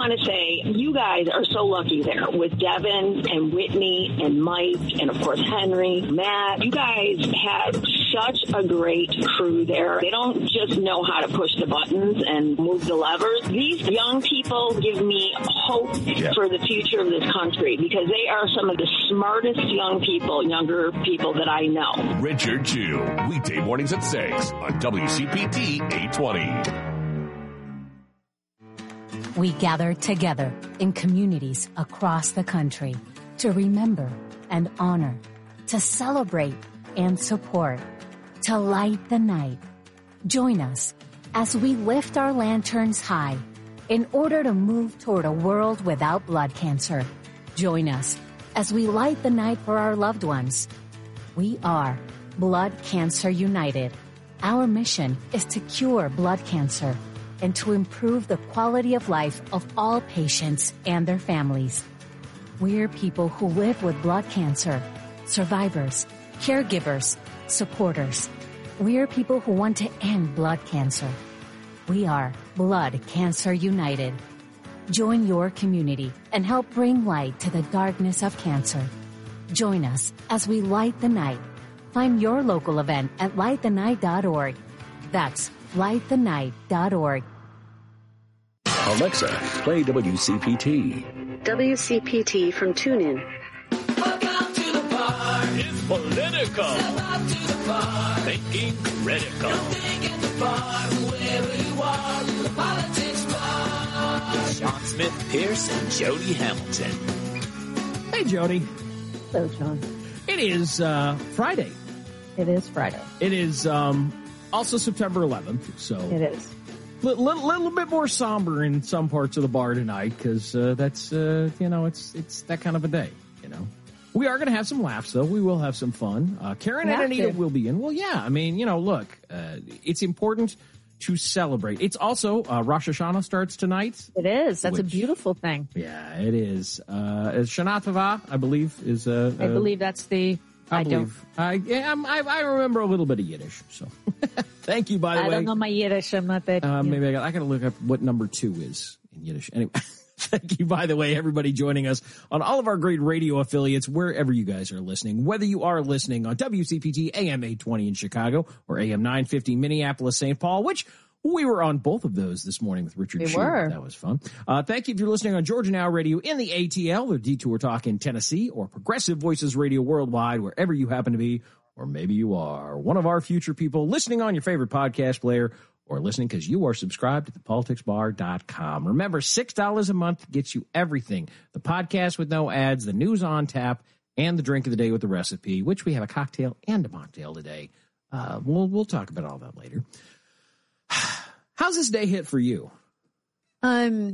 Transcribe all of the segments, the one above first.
want to say you guys are so lucky there with Devin and Whitney and Mike and, of course, Henry, Matt. You guys have such a great crew there. They don't just know how to push the buttons and move the levers. These young people give me hope for the future of this country because they are some of the smartest younger people that I know. Richard Chu, weekday mornings at 6 on WCPT 820. We gather together in communities across the country to remember and honor, to celebrate and support, to light the night. Join us as we lift our lanterns high in order to move toward a world without blood cancer. Join us as we light the night for our loved ones. We are Blood Cancer United. Our mission is to cure blood cancer and to improve the quality of life of all patients and their families. We're people who live with blood cancer, survivors, caregivers, supporters. We're people who want to end blood cancer. We are Blood Cancer United. Join your community and help bring light to the darkness of cancer. Join us as we light the night. Find your local event at lightthenight.org. That's lightthenight.org. Alexa, play WCPT. WCPT from TuneIn. Welcome to the bar. It's political. Step up to the bar. Thinking critical. Don't think at the bar. Wherever you are, the politics bar. Sean Smith Pierce and Jody Hamilton. Hey, Jody. Hello, John. It is Friday. It is Friday. It is also September 11th. So it is. Little bit more somber in some parts of the bar tonight because that's it's that kind of a day. We are going to have some laughs though. We will have some fun. Karen and Anita will be in. Well, yeah. I mean, look, it's important to celebrate. It's also Rosh Hashanah starts tonight. It is. That's a beautiful thing. Yeah, it is. Shana Tova, I believe, is. I believe that's the. I remember a little bit of Yiddish. So, thank you. By the way, I don't know my Yiddish. I'm not that. Maybe I got to look up what number 2 is in Yiddish. Anyway, thank you. By the way, everybody joining us on all of our great radio affiliates, wherever you guys are listening. Whether you are listening on WCPT AM 820 in Chicago or AM 950 Minneapolis, St. Paul, which. We were on both of those this morning with Richard Chu. That was fun. Thank you if you're listening on Georgia Now Radio in the ATL or Detour Talk in Tennessee or Progressive Voices Radio worldwide, wherever you happen to be, or maybe you are one of our future people listening on your favorite podcast player or listening because you are subscribed to thepoliticsbar.com. Remember, $6 a month gets you everything. The podcast with no ads, the news on tap, and the drink of the day with the recipe, which we have a cocktail and a mocktail today. We'll talk about all that later. How's this day hit for you? When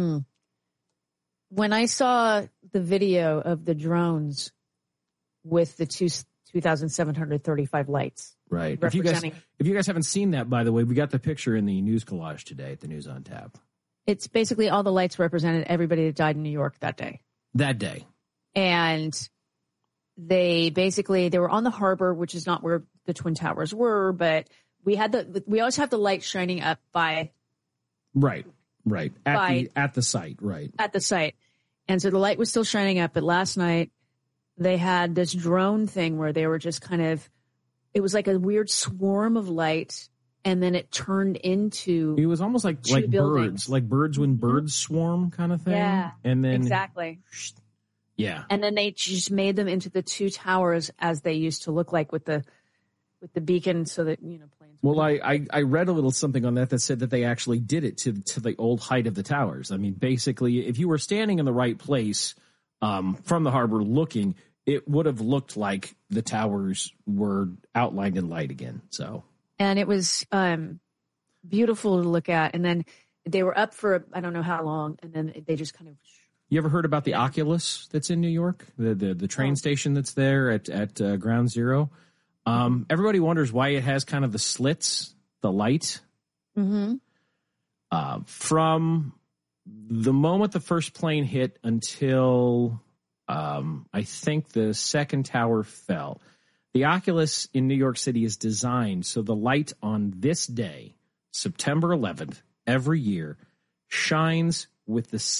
I saw the video of the drones with the 2,735 lights. Right. If you guys haven't seen that, by the way, we got the picture in the news collage today at the News on Tap. It's basically all the lights represented everybody that died in New York that day. And they were on the harbor, which is not where the Twin Towers were, but we always have the light shining up by. Right. At the site. Right. At the site. And so the light was still shining up. But last night they had this drone thing where they were just it was like a weird swarm of light. And then it turned into. It was almost like birds, like birds when birds swarm kind of thing. Yeah. And then. Exactly. Yeah. And then they just made them into the 2 towers as they used to look like with the beacon so that, planes. Well, I read a little something on that said that they actually did it to the old height of the towers. I mean, basically, if you were standing in the right place from the harbor looking, it would have looked like the towers were outlined in light again. So, and it was beautiful to look at. And then they were up for I don't know how long, and then they just kind of. You ever heard about the Oculus that's in New York? The train station that's there at Ground Zero. Everybody wonders why it has kind of the slits, the light. Mm-hmm. From the moment the first plane hit until I think the second tower fell, the Oculus in New York City is designed so the light on this day, September 11th, every year, shines with the